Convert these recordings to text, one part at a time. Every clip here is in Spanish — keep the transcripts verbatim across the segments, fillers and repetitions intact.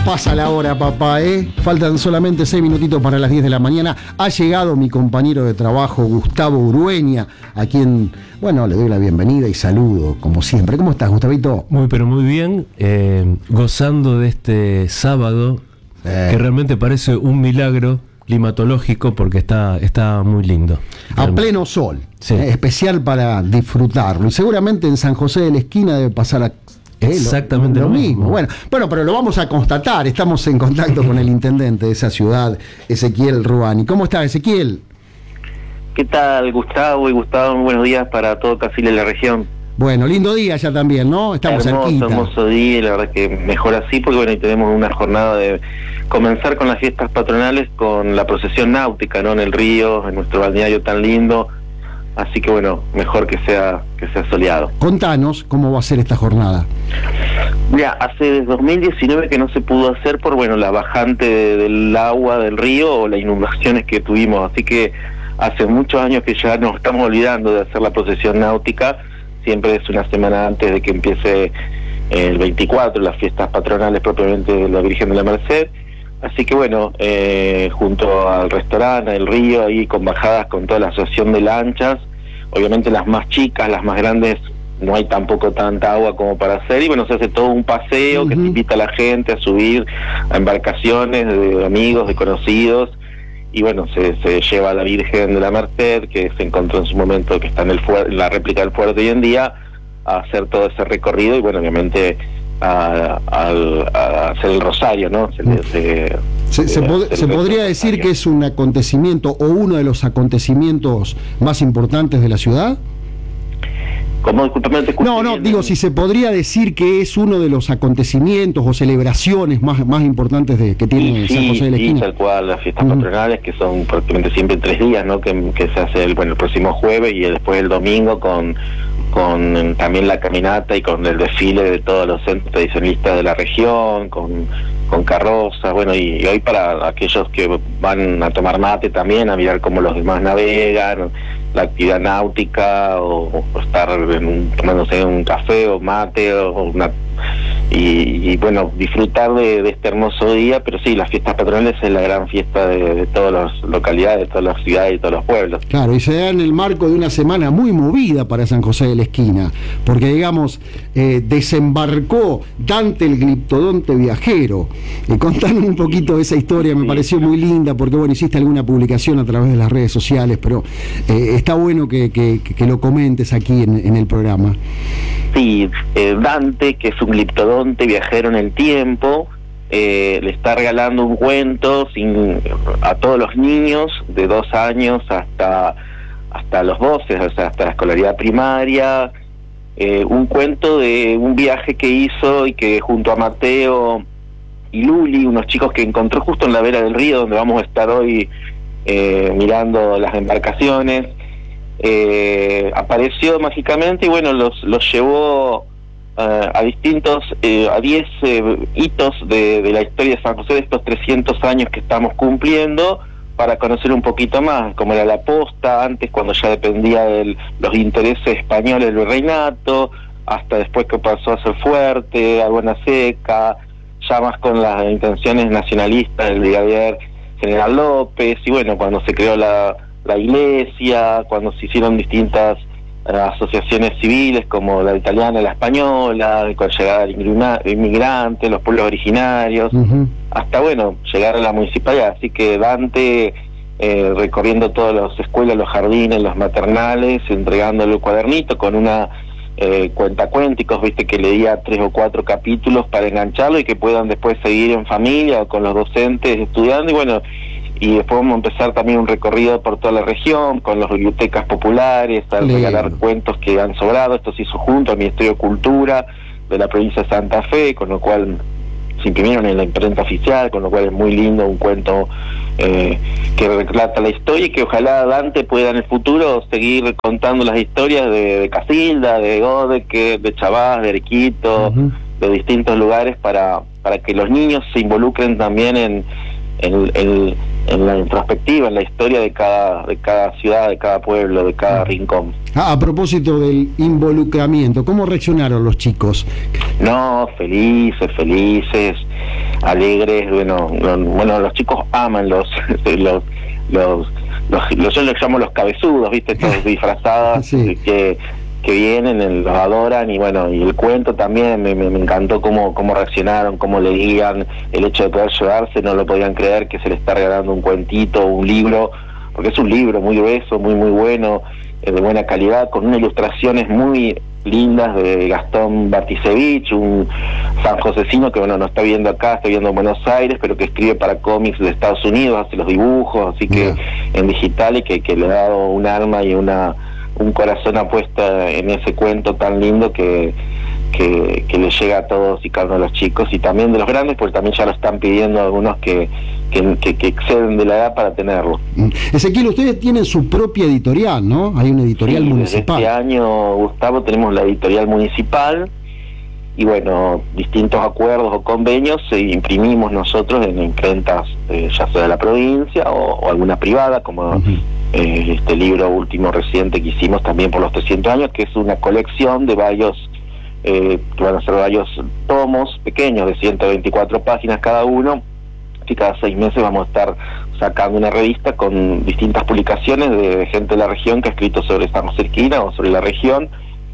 Pasa la hora, papá, ¿eh? Faltan solamente seis minutitos para las diez de la mañana. Ha llegado mi compañero de trabajo, Gustavo Urueña, a quien, bueno, le doy la bienvenida y saludo, como siempre. ¿Cómo estás, Gustavito? Muy, pero muy bien. Eh, gozando de este sábado, eh. que realmente parece un milagro climatológico porque está, está muy lindo. A pleno sol, sí. eh, especial para disfrutarlo. Y seguramente en San José de la Esquina debe pasar a Eh, Exactamente lo, lo, lo mismo. mismo. Bueno, bueno, pero lo vamos a constatar. Estamos en contacto con el intendente de esa ciudad, Ezequiel Ruani. ¿Cómo está, Ezequiel? ¿Qué tal, Gustavo? Y Gustavo, buenos días para todo Casil en la región. Bueno, lindo día ya también, ¿no? Estamos hermoso, cerquita. Hermoso día, y la verdad que mejor así, porque bueno, y tenemos una jornada de comenzar con las fiestas patronales, con la procesión náutica, ¿no? En el río, en nuestro balneario tan lindo. Así que bueno, mejor que sea que sea soleado. Contanos cómo va a ser esta jornada. Mira, hace desde dos mil diecinueve que no se pudo hacer por bueno la bajante de, del agua del río o las inundaciones que tuvimos. Así que hace muchos años que ya nos estamos olvidando de hacer la procesión náutica. Siempre es una semana antes de que empiece el veinticuatro, las fiestas patronales propiamente de la Virgen de la Merced. Así que bueno, eh, junto al restaurante, el río, ahí con bajadas con toda la asociación de lanchas, obviamente las más chicas, las más grandes, no hay tampoco tanta agua como para hacer, y bueno, se hace todo un paseo uh-huh. que se invita a la gente a subir a embarcaciones de amigos, de conocidos, y bueno, se, se lleva a la Virgen de la Merced, que se encontró en su momento, que está en el fuer- en la réplica del fuerte hoy en día, a hacer todo ese recorrido, y bueno, obviamente A, a, a hacer el rosario, ¿no? Se, se, se, se, pod- se podría decir que es un acontecimiento o uno de los acontecimientos más importantes de la ciudad. ¿Cómo? Disculpame, te escuché No, no, bien, digo, ¿no? si se podría decir que es uno de los acontecimientos o celebraciones más, más importantes de, que tiene sí, San José de la sí, Esquina. tal cual, las fiestas Uh-huh. patronales, que son prácticamente siempre tres días, ¿no? Que, que se hace el, bueno, el próximo jueves y después el domingo con con también la caminata y con el desfile de todos los centros tradicionalistas de la región, con, con carrozas, bueno, y, y hoy para aquellos que van a tomar mate también, a mirar cómo los demás navegan, la actividad náutica, o, o estar en un, tomándose un café o mate, o una y, y bueno, disfrutar de, de este hermoso día. Pero sí, las fiestas patronales es la gran fiesta de, de todas las localidades, de todas las ciudades y todos los pueblos. Claro, y se da en el marco de una semana muy movida para San José de la Esquina, porque digamos, eh, desembarcó Dante el gliptodonte viajero. Eh, contanos un poquito de esa historia, me sí. pareció muy linda, porque bueno, hiciste alguna publicación a través de las redes sociales, pero eh, está bueno que, que, que lo comentes aquí en, en el programa. Sí, eh, Dante, que es un gliptodonte viajero en el tiempo, eh, le está regalando un cuento sin, a todos los niños de dos años hasta hasta los doce, o sea, hasta la escolaridad primaria, eh, un cuento de un viaje que hizo y que junto a Mateo y Luli, unos chicos que encontró justo en la vera del río, donde vamos a estar hoy eh, mirando las embarcaciones, Eh, apareció mágicamente y bueno, los, los llevó uh, a distintos, eh, a diez eh, hitos de, de la historia de San José, de estos trescientos años que estamos cumpliendo, para conocer un poquito más cómo era la posta, antes cuando ya dependía de los intereses españoles del virreinato, hasta después que pasó a ser fuerte, a Buena Seca, ya más con las intenciones nacionalistas del brigadier general López, y bueno, cuando se creó la la iglesia, cuando se hicieron distintas uh, asociaciones civiles como la italiana, la española, con llegada del inmigrante, los pueblos originarios, uh-huh. hasta bueno, llegar a la municipalidad. Así que Dante eh, recorriendo todas las escuelas, los jardines, los maternales, entregándole el cuadernito con una eh, cuentacuénticos, viste, que leía tres o cuatro capítulos para engancharlo y que puedan después seguir en familia o con los docentes estudiando, y bueno, y después vamos a empezar también un recorrido por toda la región, con las bibliotecas populares, a regalar cuentos que han sobrado. Esto se hizo junto al Ministerio de Cultura de la provincia de Santa Fe, con lo cual se imprimieron en la imprenta oficial, con lo cual es muy lindo, un cuento eh, que relata la historia, y que ojalá Dante pueda en el futuro seguir contando las historias de, de Casilda, de Godeke, de Chavás, de Arequito, uh-huh. de distintos lugares, para, para que los niños se involucren también en, en, en en la introspectiva, en la historia de cada, de cada ciudad, de cada pueblo, de cada rincón. Ah, a propósito del involucramiento, ¿cómo reaccionaron los chicos? No, felices, felices, alegres, bueno, no, bueno, los chicos aman los, los, los, los, los yo les llamo los cabezudos, ¿viste? Todos disfrazados, sí. que que vienen, los adoran, y bueno, y el cuento también, me, me, me encantó cómo, cómo reaccionaron, cómo leían, el hecho de poder llevarse, no lo podían creer que se le está regalando un cuentito, un libro, porque es un libro muy grueso, muy muy bueno, eh, de buena calidad, con unas ilustraciones muy lindas de Gastón Bartisevich, un sanjosecino que bueno, no está viendo acá, está viendo en Buenos Aires, pero que escribe para cómics de Estados Unidos, hace los dibujos, así que yeah. en digital, y que, que le ha dado un alma y una un corazón apuesta en ese cuento tan lindo que, que, que le llega a todos y cada uno de los chicos, y también de los grandes, porque también ya lo están pidiendo algunos que, que, que, que exceden de la edad para tenerlo. Ezequiel, ustedes tienen su propia editorial, ¿no? Hay una editorial sí, municipal. Este año, Gustavo, tenemos la editorial municipal, y bueno, distintos acuerdos o convenios se imprimimos nosotros en imprentas, eh, ya sea de la provincia o, o alguna privada, como uh-huh. eh, este libro último reciente que hicimos también por los trescientos años, que es una colección de varios, eh, que van a ser varios tomos pequeños de ciento veinticuatro páginas cada uno, que cada seis meses vamos a estar sacando una revista con distintas publicaciones de, de gente de la región que ha escrito sobre San José de Esquina o sobre la región,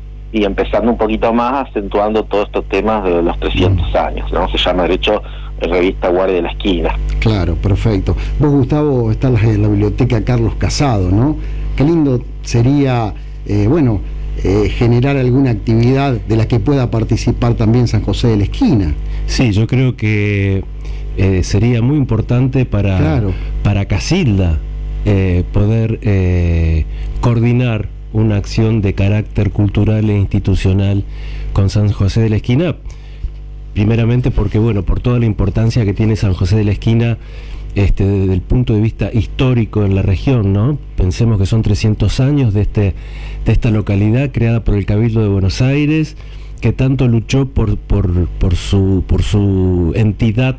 y empezando un poquito más, acentuando todos estos temas de los trescientos años, ¿no? Se llama, de hecho, Revista Guardia de la Esquina. Claro, perfecto. Vos, Gustavo, estás en la biblioteca Carlos Casado, ¿no? Qué lindo sería, eh, bueno, eh, generar alguna actividad de la que pueda participar también San José de la Esquina. Sí, yo creo que eh, sería muy importante para, claro. para Casilda eh, poder eh, coordinar una acción de carácter cultural e institucional con San José de la Esquina, primeramente porque, bueno, por toda la importancia que tiene San José de la Esquina este, desde el punto de vista histórico en la región, ¿no? Pensemos que son trescientos años de, este, de esta localidad creada por el Cabildo de Buenos Aires, que tanto luchó por, por, por, su, por su entidad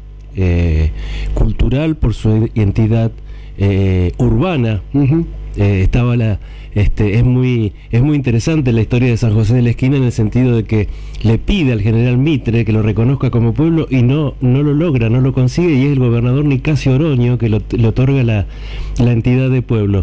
eh, cultural, por su entidad eh, urbana. Uh-huh. Eh, estaba la Este, es muy es muy interesante la historia de San José de la Esquina, en el sentido de que le pide al general Mitre que lo reconozca como pueblo y no no lo logra, no lo consigue, y es el gobernador Nicasio Oroño que lo, le otorga la, la entidad de pueblo.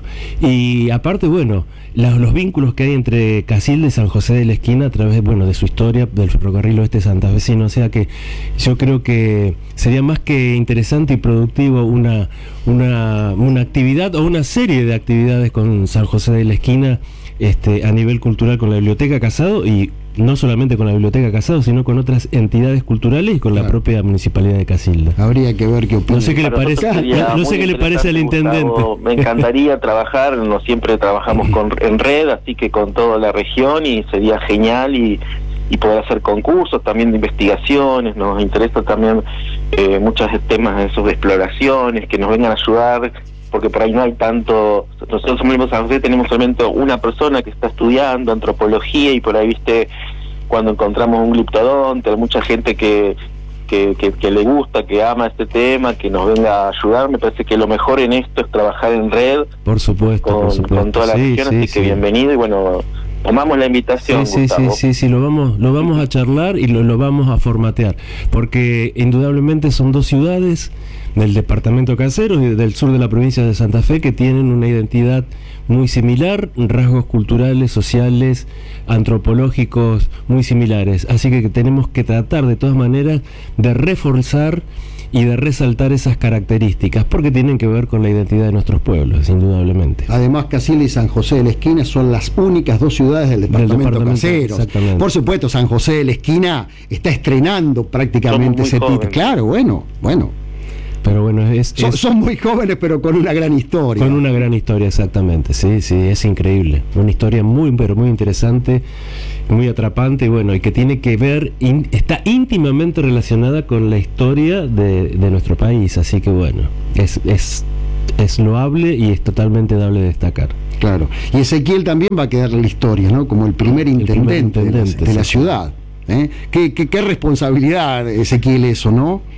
Y aparte, bueno, la, los vínculos que hay entre Casilda y San José de la Esquina a través, bueno, de su historia del ferrocarril oeste santafesino, o sea que yo creo que sería más que interesante y productivo una, una, una actividad o una serie de actividades con San José de la Esquina esquina este, a nivel cultural, con la Biblioteca Casado, y no solamente con la Biblioteca Casado, sino con otras entidades culturales y con claro. la propia Municipalidad de Casilda. Habría que ver qué opina. No sé qué le parece, no, no sé qué le parece al intendente. Gustavo, me encantaría trabajar, no siempre trabajamos con, en red, así que con toda la región, y sería genial, y y poder hacer concursos también de investigaciones. Nos interesa también eh, muchos temas de esos de exploraciones, que nos vengan a ayudar, porque por ahí no hay tanto. Nosotros somos en San José, tenemos solamente una persona que está estudiando antropología, y por ahí, viste, cuando encontramos un gliptodonte, hay mucha gente que, que, que, que le gusta, que ama este tema, que nos venga a ayudar. Me parece que lo mejor en esto es trabajar en red, por supuesto, con, por supuesto. con toda la sí, región, sí, así sí. que bienvenido, y bueno, tomamos la invitación. Sí, sí, sí, sí, sí, lo vamos, lo vamos a charlar y lo, lo vamos a formatear, porque indudablemente son dos ciudades del departamento Caseros y del sur de la provincia de Santa Fe que tienen una identidad muy similar, rasgos culturales, sociales, antropológicos muy similares, así que tenemos que tratar de todas maneras de reforzar y de resaltar esas características, porque tienen que ver con la identidad de nuestros pueblos, indudablemente. Además, Casilda y San José de la Esquina son las únicas dos ciudades del departamento, del departamento Caseros. Exactamente. Por supuesto, San José de la Esquina está estrenando prácticamente ese título. Claro, bueno, bueno. Pero bueno, es, son, es son muy jóvenes, pero con una gran historia. Con una gran historia, exactamente. Sí, sí, es increíble. Una historia muy, pero muy interesante, muy atrapante, y bueno, y que tiene que ver, in, está íntimamente relacionada con la historia de, de nuestro país. Así que bueno, es, es, es loable y es totalmente dable de destacar. Claro. Y Ezequiel también va a quedar en la historia, ¿no? Como el primer intendente, el primer intendente de la, de la ciudad. ¿eh? ¿Qué, qué, qué responsabilidad, Ezequiel, eso, ¿no?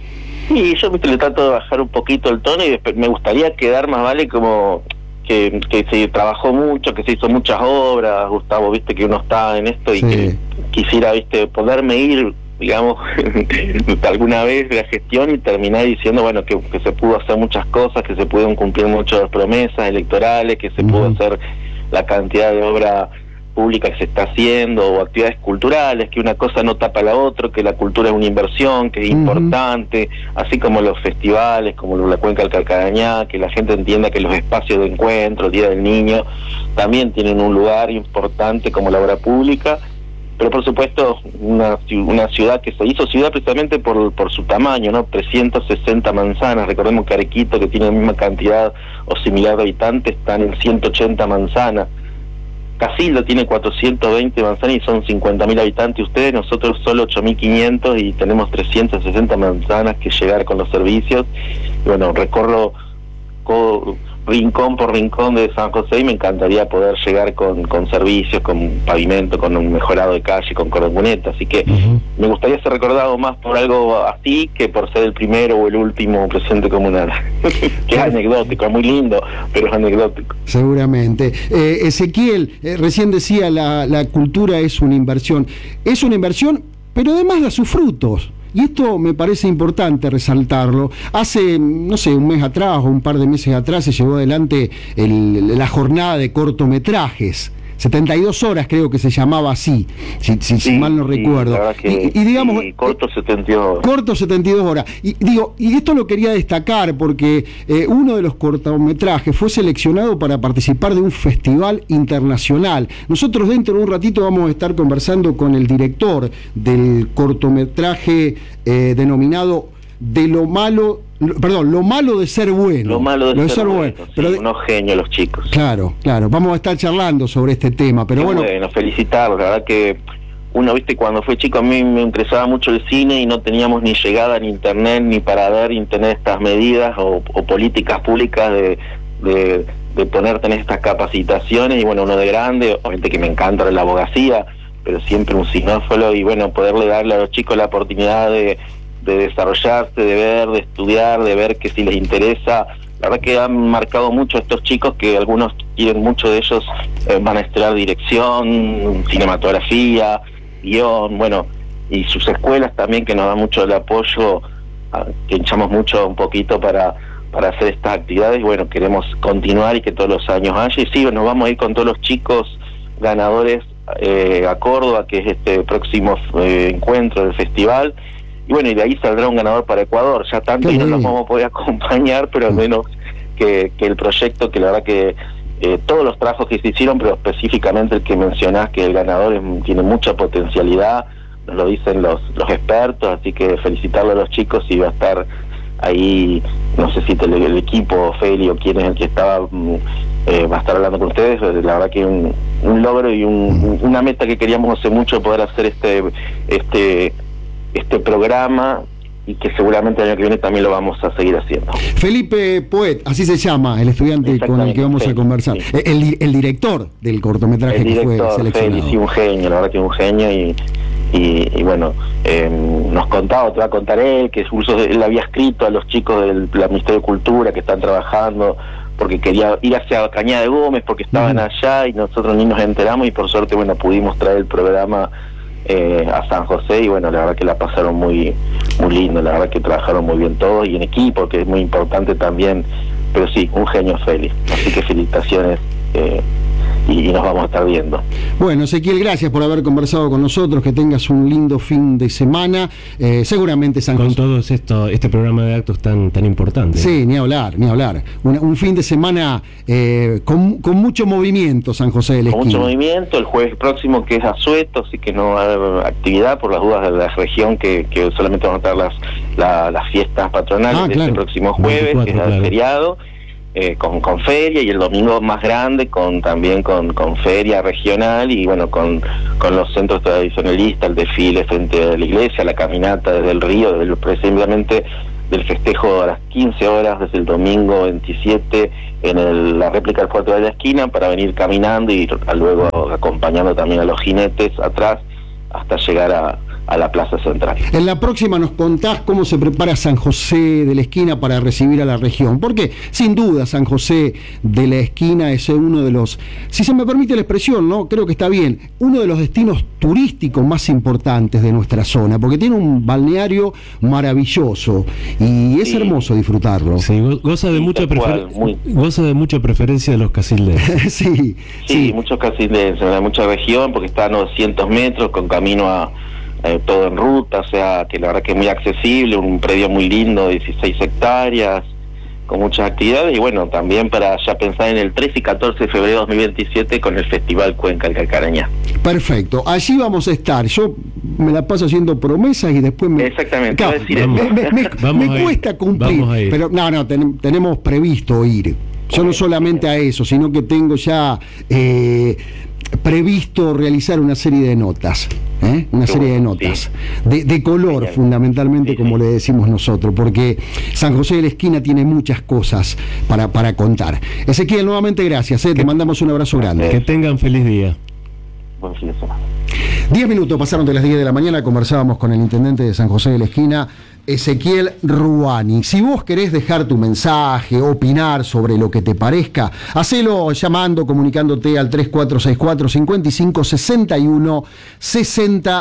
Sí, yo le trato de bajar un poquito el tono y después me gustaría quedar más vale como que, que se trabajó mucho, que se hizo muchas obras, Gustavo, viste que uno está en esto y sí. que quisiera, viste, poderme ir, digamos, alguna vez de la gestión y terminar diciendo, bueno, que, que se pudo hacer muchas cosas, que se pudieron cumplir muchas promesas electorales, que se uh-huh. pudo hacer la cantidad de obra pública que se está haciendo, o actividades culturales, que una cosa no tapa la otra, que la cultura es una inversión, que es uh-huh. importante, así como los festivales, como la Cuenca del Calcarañá, que la gente entienda que los espacios de encuentro, el Día del Niño, también tienen un lugar importante como la obra pública, pero por supuesto una, una ciudad que se hizo ciudad precisamente por, por su tamaño, ¿no? trescientas sesenta manzanas, recordemos que Arequito, que tiene la misma cantidad o similar de habitantes, están en ciento ochenta manzanas. Casilda tiene cuatrocientos veinte manzanas y son cincuenta mil habitantes ustedes, nosotros solo ocho mil quinientos y tenemos trescientas sesenta manzanas que llegar con los servicios. Y bueno, recorro co- rincón por rincón de San José y me encantaría poder llegar con, con servicios, con pavimento, con un mejorado de calle, con cordoneta, así que uh-huh. me gustaría ser recordado más por algo así que por ser el primero o el último presidente comunal, que es anecdótico, es muy lindo, pero es anecdótico. Seguramente. Eh, Ezequiel, eh, recién decía la, la cultura es una inversión, es una inversión, pero además da sus frutos. Y esto me parece importante resaltarlo. Hace, no sé, un mes atrás o un par de meses atrás se llevó adelante el, la jornada de cortometrajes. setenta y dos horas creo que se llamaba así, si, si, sí, si mal no sí, recuerdo. Que, y, y digamos, sí, corto setenta y dos horas. Corto setenta y dos horas. Y digo, y esto lo quería destacar porque eh, uno de los cortometrajes fue seleccionado para participar de un festival internacional. Nosotros dentro de un ratito vamos a estar conversando con el director del cortometraje eh, denominado De lo malo, perdón, lo malo de ser bueno. Lo malo de, lo de ser, ser bueno. bueno. Pero sí, de, unos genios los chicos. Claro, claro. Vamos a estar charlando sobre este tema, pero Qué bueno. Bueno, felicitarlos. La verdad que uno, viste, cuando fue chico a mí me interesaba mucho el cine y no teníamos ni llegada ni internet ni para ver ni tener estas medidas o, o políticas públicas de, de, de poner tener estas capacitaciones. Y bueno, uno de grande, obviamente que me encanta la abogacía, pero siempre un cinófilo y bueno, poderle darle a los chicos la oportunidad de de desarrollarse, de ver, de estudiar, de ver que si les interesa. La verdad que han marcado mucho a estos chicos, que algunos quieren, muchos de ellos eh, van a estudiar dirección, cinematografía, guión, bueno, y sus escuelas también, que nos dan mucho el apoyo, a, que hinchamos mucho un poquito para para hacer estas actividades. Bueno, queremos continuar y que todos los años haya, y sí, nos vamos a ir con todos los chicos ganadores eh, a Córdoba, que es este próximo eh, encuentro del festival. Y bueno, y de ahí saldrá un ganador para Ecuador. Ya tanto y no nos vamos a poder acompañar, pero al menos que, que el proyecto, que la verdad que eh, todos los trabajos que se hicieron, pero específicamente el que mencionás, que el ganador es, tiene mucha potencialidad, nos lo dicen los, los expertos, así que felicitarle a los chicos y va a estar ahí, no sé si te, el equipo, Feli o quién es el que estaba, eh, va a estar hablando con ustedes. La verdad que un, un logro y un, una meta que queríamos hace mucho, poder hacer este este este programa, y que seguramente el año que viene también lo vamos a seguir haciendo. Felipe Poet, así se llama el estudiante con el que vamos Feli, a conversar, sí. el, el director del cortometraje el director, que fue seleccionado. Feli, sí, un genio, la verdad que un genio, y, y, y bueno, eh, nos contaba, te va a contar él, que incluso él había escrito a los chicos del, del Ministerio de Cultura que están trabajando, porque quería ir hacia Cañada de Gómez, porque estaban uh-huh. allá, y nosotros ni nos enteramos, y por suerte, bueno, pudimos traer el programa Eh, a San José, y bueno, la verdad que la pasaron muy muy lindo, la verdad que trabajaron muy bien todos y en equipo, que es muy importante también, pero sí, un genio Feli, así que felicitaciones eh, y, y nos vamos a estar viendo. Bueno, Ezequiel, gracias por haber conversado con nosotros, que tengas un lindo fin de semana, eh, seguramente San con José... todo esto, este programa de actos tan tan importante. Sí, ni hablar, ni hablar, un, un fin de semana eh, con, con mucho movimiento, San José de la Esquina. Con mucho movimiento, el jueves próximo que es Asueto, así que no va a haber actividad por las dudas de la región, que, que solamente van a estar las, la, las fiestas patronales ah, de claro. este próximo jueves, veinticuatro, que es el claro. feriado. Eh, con, con feria, y el domingo más grande con también con, con feria regional, y bueno, con, con los centros tradicionalistas, el desfile frente a la iglesia, la caminata desde el río, desde el, precisamente del festejo a las quince horas desde el domingo veintisiete en el, la réplica del Fuerte de la Esquina, para venir caminando y luego acompañando también a los jinetes atrás hasta llegar a a la Plaza Central. En la próxima nos contás cómo se prepara San José de la Esquina para recibir a la región, porque sin duda San José de la Esquina es uno de los, si se me permite la expresión, ¿no? Creo que está bien, uno de los destinos turísticos más importantes de nuestra zona, porque tiene un balneario maravilloso y es sí. hermoso disfrutarlo. Sí, goza de, sí, mucha prefer- muy... goza de mucha preferencia de los casildenses. sí, sí, sí, muchos casildenses, de mucha región, porque está a doscientos metros con camino a Eh, todo en ruta, o sea que la verdad que es muy accesible, un predio muy lindo, dieciséis hectáreas, con muchas actividades, y bueno, también para ya pensar en el trece y catorce de febrero de dos mil veintisiete con el Festival Cuenca del Calcareñá. Perfecto, allí vamos a estar. Yo me la paso haciendo promesas y después me... Exactamente, claro, decir me, me, me, me cuesta cumplir, pero no, no, ten, tenemos previsto ir. Yo no solamente a eso, sino que tengo ya... Eh, previsto realizar una serie de notas, ¿eh? una serie de notas, sí. de, de color Genial. fundamentalmente, sí, como sí. le decimos nosotros, porque San José de la Esquina tiene muchas cosas para, para contar. Ezequiel, nuevamente gracias, ¿eh? te mandamos un abrazo grande. Que tengan feliz día. Buen fin de semana. Diez minutos pasaron de las diez de la mañana, conversábamos con el intendente de San José de la Esquina, Ezequiel Ruani. Si vos querés dejar tu mensaje, opinar sobre lo que te parezca, hacelo llamando, comunicándote al tres cuatro seis cuatro, cinco cinco, seis uno, seis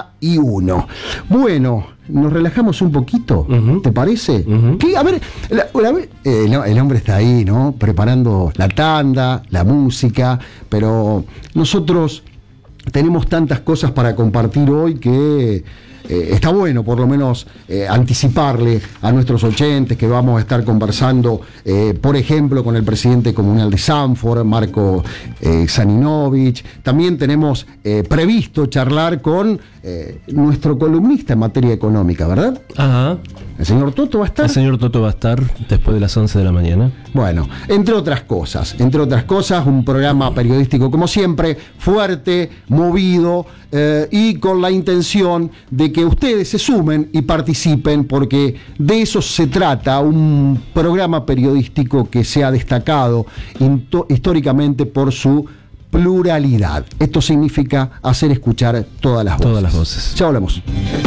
uno. Bueno, nos relajamos un poquito, uh-huh. ¿te parece? Uh-huh. ¿Qué? A ver, la, la, el, el hombre está ahí, ¿no? Preparando la tanda, la música, pero nosotros tenemos tantas cosas para compartir hoy que eh, está bueno por lo menos eh, anticiparle a nuestros oyentes que vamos a estar conversando, eh, por ejemplo, con el presidente comunal de Sanford, Marco eh, Saninovich. También tenemos eh, previsto charlar con eh, nuestro columnista en materia económica, ¿verdad? Ajá. ¿El señor Toto va a estar? El señor Toto va a estar después de las once de la mañana. Bueno, entre otras cosas, entre otras cosas, un programa periodístico como siempre, fuerte, movido eh, y con la intención de que ustedes se sumen y participen, porque de eso se trata, un programa periodístico que se ha destacado into- históricamente por su pluralidad. Esto significa hacer escuchar todas las voces. Todas las voces. Ya hablamos.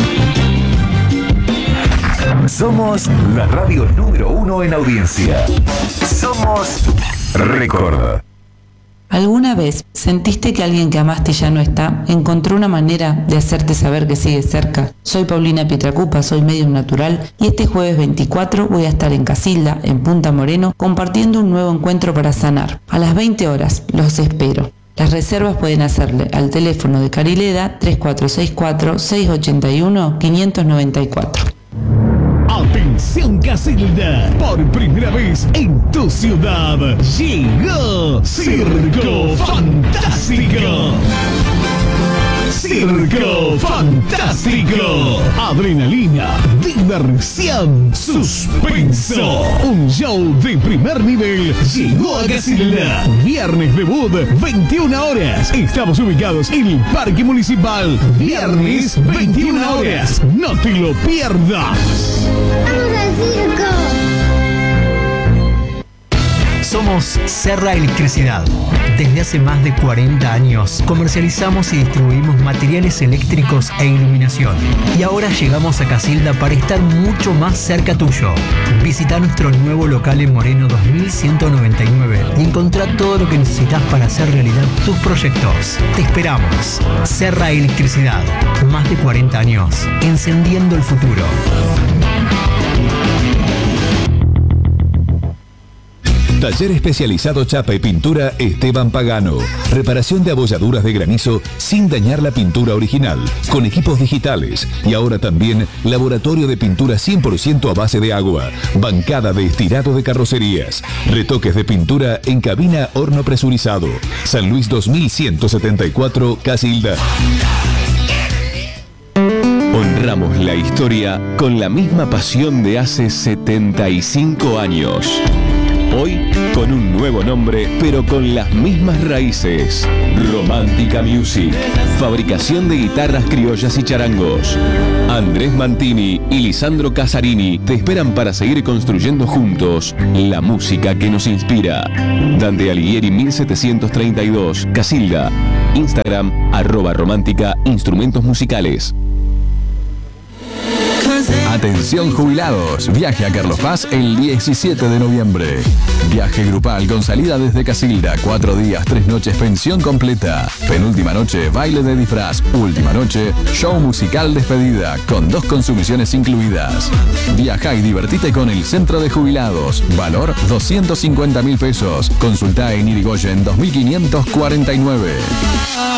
Somos la radio número uno en audiencia. Somos Record. ¿Alguna vez sentiste que alguien que amaste ya no está? ¿Encontró una manera de hacerte saber que sigue cerca? Soy Paulina Pietracupa, soy medium natural y este jueves veinticuatro voy a estar en Casilda, en Punta Moreno, compartiendo un nuevo encuentro para sanar. A las veinte horas, los espero. Las reservas pueden hacerle al teléfono de Carileda tres cuatro seis cuatro, seis ocho uno, cinco nueve cuatro. Atención Casilda, por primera vez en tu ciudad llegó Circo Fantástico. Circo Fantástico. Adrenalina, diversión, suspenso. Un show de primer nivel llegó a Casilda. Viernes debut, veintiuna horas. Estamos ubicados en el Parque Municipal. Viernes, veintiuna horas. No te lo pierdas. ¡Vamos al circo! Somos Serra Electricidad. Desde hace más de cuarenta años comercializamos y distribuimos materiales eléctricos e iluminación. Y ahora llegamos a Casilda para estar mucho más cerca tuyo. Visita nuestro nuevo local en Moreno dos mil ciento noventa y nueve y encontrá todo lo que necesitas para hacer realidad tus proyectos. Te esperamos. Serra Electricidad. Más de cuarenta años. Encendiendo el futuro. Taller especializado Chapa y Pintura Esteban Pagano. Reparación de abolladuras de granizo sin dañar la pintura original, con equipos digitales y ahora también laboratorio de pintura cien por ciento a base de agua, bancada de estirado de carrocerías, retoques de pintura en cabina horno presurizado. San Luis dos mil ciento setenta y cuatro, Casilda. Honramos la historia con la misma pasión de hace setenta y cinco años. Hoy con un nuevo nombre, pero con las mismas raíces. Romántica Music. Fabricación de guitarras criollas y charangos. Andrés Mantini y Lisandro Casarini te esperan para seguir construyendo juntos la música que nos inspira. Dante Alighieri mil setecientos treinta y dos, Casilda. Instagram, arroba romántica instrumentos musicales. Atención jubilados, viaje a Carlos Paz el diecisiete de noviembre. Viaje grupal con salida desde Casilda, cuatro días, tres noches, pensión completa. Penúltima noche, baile de disfraz. Última noche, show musical despedida, con dos consumiciones incluidas. Viaja y divertite con el Centro de Jubilados. Valor doscientos cincuenta mil pesos. Consulta en Irigoyen dos mil quinientos cuarenta y nueve.